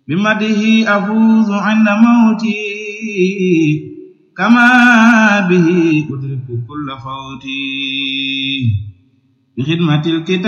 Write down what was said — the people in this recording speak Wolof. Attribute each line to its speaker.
Speaker 1: بمده أفوز عند موتي كما به أدرك كل فوتي بخدمة الكتاب